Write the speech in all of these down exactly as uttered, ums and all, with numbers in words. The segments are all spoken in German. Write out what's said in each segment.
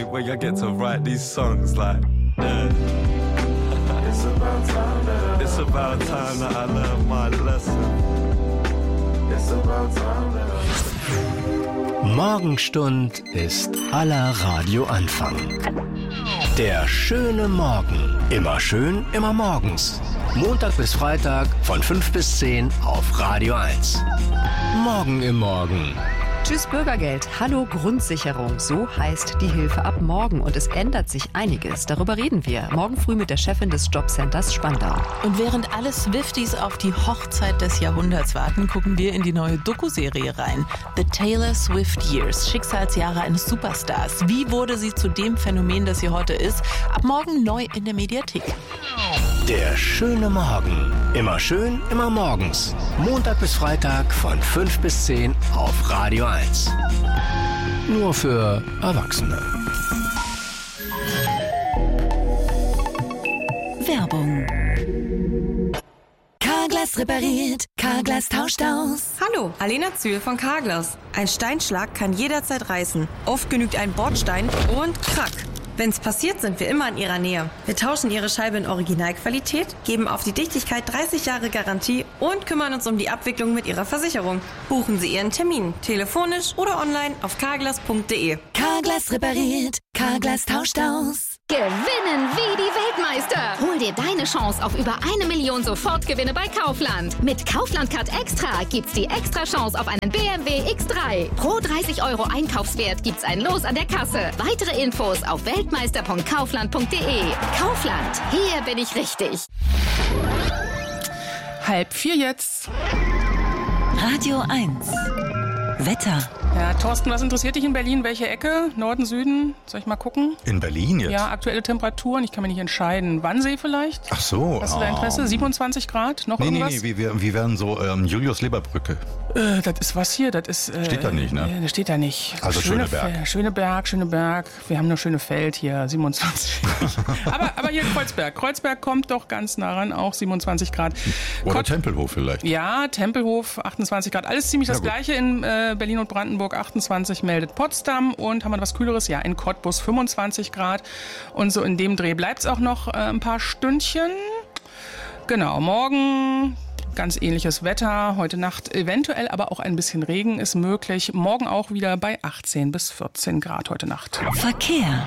When you get to write these songs like yeah. It's about time that It's about time that I learned my lesson. It's about time that I Morgenstund ist aller Radioanfang. Der schöne Morgen. Immer schön, immer morgens. Montag bis Freitag von fünf bis zehn auf Radio eins. Morgen im Morgen. Tschüss Bürgergeld, hallo Grundsicherung, so heißt die Hilfe ab morgen und es ändert sich einiges. Darüber reden wir morgen früh mit der Chefin des Jobcenters Spandau. Und während alle Swifties auf die Hochzeit des Jahrhunderts warten, gucken wir in die neue Doku-Serie rein. The Taylor Swift Years, Schicksalsjahre eines Superstars. Wie wurde sie zu dem Phänomen, das sie heute ist? Ab morgen neu in der Mediathek. Der schöne Morgen. Immer schön, immer morgens. Montag bis Freitag von fünf bis zehn auf Radio eins. Nur für Erwachsene. Werbung. Carglass repariert, Carglass tauscht aus. Hallo, Alena Zühl von Carglass. Ein Steinschlag kann jederzeit reißen. Oft genügt ein Bordstein und krack. Wenn's passiert, sind wir immer in Ihrer Nähe. Wir tauschen Ihre Scheibe in Originalqualität, geben auf die Dichtigkeit dreißig Jahre Garantie und kümmern uns um die Abwicklung mit Ihrer Versicherung. Buchen Sie Ihren Termin, telefonisch oder online auf carglass punkt de. Carglass repariert, Carglass tauscht aus. Gewinnen wie die Weltmeister. Hol dir deine Chance auf über eine Million Sofortgewinne bei Kaufland. Mit Kaufland Card Extra gibt's die extra Chance auf einen B M W X drei. Pro dreißig Euro Einkaufswert gibt's ein Los an der Kasse. Weitere Infos auf weltmeister punkt kaufland punkt de. Kaufland, hier bin ich richtig. Halb vier jetzt. Radio eins. Wetter. Ja, Thorsten, was interessiert dich in Berlin? Welche Ecke? Norden, Süden? Soll ich mal gucken? In Berlin jetzt? Ja, aktuelle Temperaturen. Ich kann mich nicht entscheiden. Wannsee vielleicht? Ach so. Hast du da Interesse? siebenundzwanzig Grad? Noch nee, irgendwas? Nee, nee, wir, wir werden so ähm, Julius-Leber-Brücke. Äh, das ist was hier? Das ist, äh, steht da nicht, ne? Äh, das steht da nicht. Also Schöne, Schöneberg. Schöneberg, Schöneberg. Wir haben nur Schönefeld hier, siebenundzwanzig. aber, aber hier Kreuzberg. Kreuzberg kommt doch ganz nah ran, auch siebenundzwanzig Grad. Oder Kot- Tempelhof vielleicht. Ja, Tempelhof, achtundzwanzig Grad. Alles ziemlich das Gleiche in äh, Berlin und Brandenburg, achtundzwanzig meldet Potsdam. Und haben wir was Kühleres? Ja, in Cottbus fünfundzwanzig Grad. Und so in dem Dreh bleibt es auch noch äh, ein paar Stündchen. Genau, morgen ganz ähnliches Wetter. Heute Nacht eventuell, aber auch ein bisschen Regen ist möglich. Morgen auch wieder bei achtzehn bis vierzehn Grad heute Nacht. Verkehr.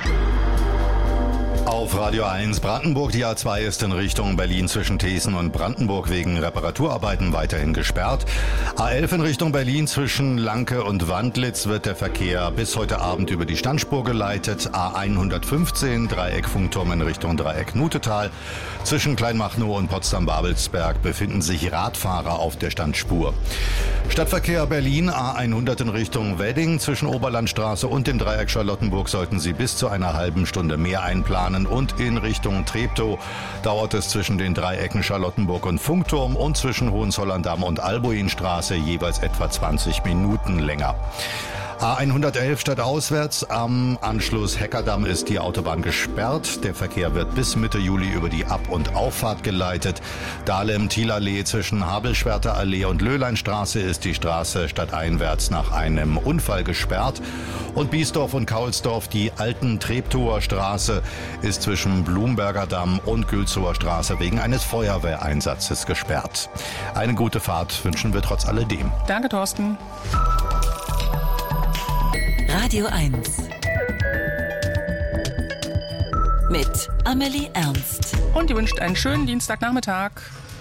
Auf Radio eins Brandenburg, die A zwei ist in Richtung Berlin zwischen Thesen und Brandenburg wegen Reparaturarbeiten weiterhin gesperrt. A elf in Richtung Berlin zwischen Lanke und Wandlitz wird der Verkehr bis heute Abend über die Standspur geleitet. A hundertfünfzehn Dreieck Funkturm in Richtung Dreieck Nutetal. Zwischen Kleinmachnow und Potsdam-Babelsberg befinden sich Radfahrer auf der Standspur. Stadtverkehr Berlin A hundert in Richtung Wedding zwischen Oberlandstraße und dem Dreieck Charlottenburg sollten Sie bis zu einer halben Stunde mehr einplanen. Und in Richtung Treptow dauert es zwischen den Dreiecken Charlottenburg und Funkturm und zwischen Hohenzollern-Damm und Albuinstraße jeweils etwa zwanzig Minuten länger. A hundertelf stadtauswärts am Anschluss Heckerdamm ist die Autobahn gesperrt. Der Verkehr wird bis Mitte Juli über die Ab- und Auffahrt geleitet. Dahlem-Thielallee zwischen Habelschwerter Allee und Löhleinstraße ist die Straße stadteinwärts nach einem Unfall gesperrt. Und Biesdorf und Kaulsdorf, die alten Treptower Straße, ist zwischen Blumberger Damm und Gülzower Straße wegen eines Feuerwehreinsatzes gesperrt. Eine gute Fahrt wünschen wir trotz alledem. Danke, Thorsten. Radio eins. Mit Amelie Ernst. Und ihr wünscht einen schönen Dienstagnachmittag.